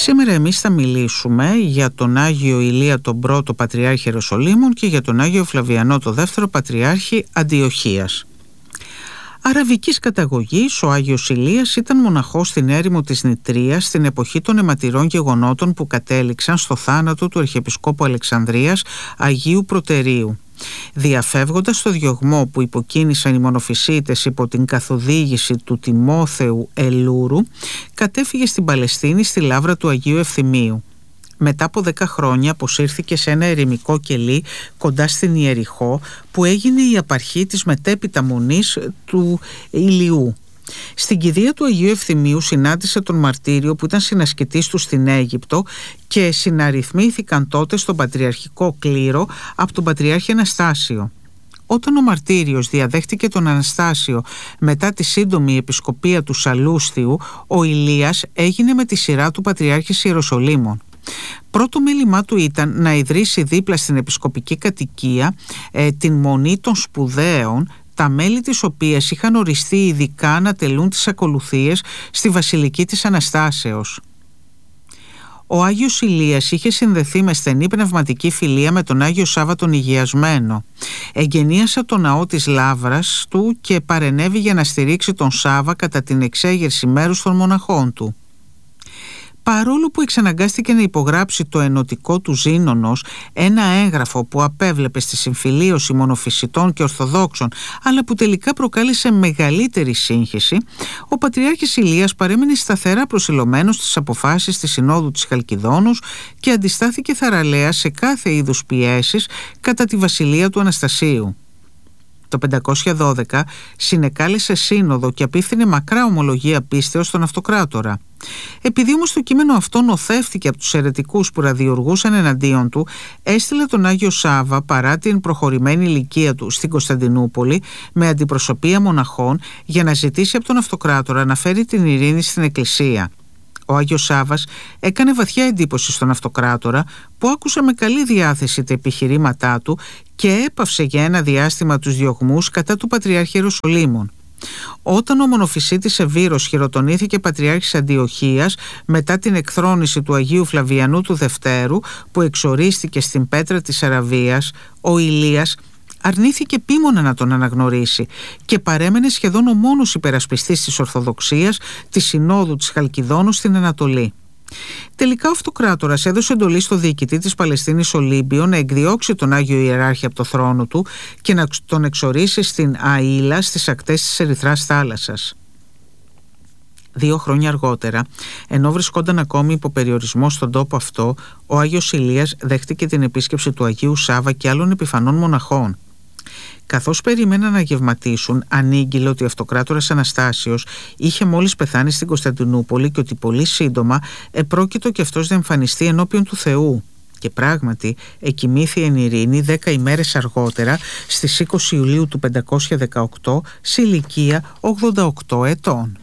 Σήμερα εμείς θα μιλήσουμε για τον Άγιο Ηλία τον πρώτο Πατριάρχη Ιεροσολύμων και για τον Άγιο Φλαβιανό τον δεύτερο Πατριάρχη Αντιοχίας. Αραβικής καταγωγής, ο Άγιος Ηλίας ήταν μοναχός στην έρημο της Νητρίας στην εποχή των αιματηρών γεγονότων που κατέληξαν στο θάνατο του Αρχιεπισκόπου Αλεξανδρίας Αγίου Προτερίου. Διαφεύγοντας στο διωγμό που υποκίνησαν οι μονοφυσίτες υπό την καθοδήγηση του Τιμόθεου Ελούρου, κατέφυγε στην Παλαιστίνη στη λάβρα του Αγίου Ευθυμίου. Μετά από 10 χρόνια αποσύρθηκε σε ένα ερημικό κελί κοντά στην Ιεριχώ, που έγινε η απαρχή της μετέπειτα μονής του Ηλιού. Στην κηδεία του Αγίου Ευθυμίου συνάντησε τον μαρτύριο που ήταν συνασκητής του στην Αίγυπτο και συναριθμήθηκαν τότε στον πατριαρχικό κλήρο από τον Πατριάρχη Αναστάσιο. Όταν ο μαρτύριος διαδέχτηκε τον Αναστάσιο μετά τη σύντομη επισκοπία του Σαλούστιου, ο Ηλίας έγινε με τη σειρά του Πατριάρχης Ιεροσολύμων. Πρώτο μέλημά του ήταν να ιδρύσει δίπλα στην επισκοπική κατοικία την Μονή των Σπουδαίων, τα μέλη της οποίας είχαν οριστεί ειδικά να τελούν τις ακολουθίες στη Βασιλική της Αναστάσεως. Ο Άγιος Ηλίας είχε συνδεθεί με στενή πνευματική φιλία με τον Άγιο Σάββα τον Υγειασμένο. Εγγενίασε το ναό της Λάβρας του και παρενέβη για να στηρίξει τον Σάββα κατά την εξέγερση μέρους των μοναχών του. Παρόλο που εξαναγκάστηκε να υπογράψει το ενωτικό του Ζήνονος, ένα έγγραφο που απέβλεπε στη συμφιλίωση μονοφυσιτών και Ορθοδόξων, αλλά που τελικά προκάλεσε μεγαλύτερη σύγχυση, ο Πατριάρχης Ηλίας παρέμεινε σταθερά προσιλωμένος στις αποφάσεις της Συνόδου της Χαλκιδόνους και αντιστάθηκε θαραλέα σε κάθε είδους πιέσεις κατά τη βασιλεία του Αναστασίου. Το 512 συνεκάλεσε σύνοδο και απίφθινε μακρά ομολογία πίστεως στον Αυτοκράτορα. Επειδή όμως το κείμενο αυτό νοθεύτηκε από τους αιρετικούς που ραδιοργούσαν εναντίον του, έστειλε τον Άγιο Σάββα παρά την προχωρημένη ηλικία του στην Κωνσταντινούπολη με αντιπροσωπεία μοναχών για να ζητήσει από τον Αυτοκράτορα να φέρει την ειρήνη στην Εκκλησία. Ο Άγιος Σάββας έκανε βαθιά εντύπωση στον Αυτοκράτορα, που άκουσε με καλή διάθεση τα επιχειρήματά του και έπαυσε για ένα διάστημα τους διωγμούς κατά του Πατριάρχη Ιεροσολύμων. Όταν ο μονοφυσίτης Ευήρος χειροτονήθηκε Πατριάρχης Αντιοχίας μετά την εκθρόνηση του Αγίου Φλαβιανού του Δευτέρου, που εξορίστηκε στην Πέτρα της Αραβίας, ο Ηλίας αρνήθηκε επίμονα να τον αναγνωρίσει και παρέμενε σχεδόν ο μόνος υπερασπιστής της Ορθοδοξίας της Συνόδου της Χαλκιδόνου στην Ανατολή. Τελικά ο Αυτοκράτορας έδωσε εντολή στο διοικητή της Παλαιστίνης Ολύμπιο να εκδιώξει τον Άγιο Ιεράρχη από το θρόνο του και να τον εξορίσει στην Αΐλα στις ακτές της Ερυθράς θάλασσας. 2 χρόνια αργότερα, ενώ βρισκόταν ακόμη υπό περιορισμό στον τόπο αυτό, ο Άγιος Ηλίας δέχτηκε την επίσκεψη του Αγίου Σάββα και άλλων επιφανών μοναχών. Καθώς περιμέναν να γευματίσουν, ανήγγειλε ότι ο Αυτοκράτορας Αναστάσιος είχε μόλις πεθάνει στην Κωνσταντινούπολη και ότι πολύ σύντομα επρόκειτο και αυτός να εμφανιστεί ενώπιον του Θεού. Και πράγματι εκοιμήθη εν ειρήνη 10 ημέρες αργότερα, στις 20 Ιουλίου του 518, σε ηλικία 88 ετών.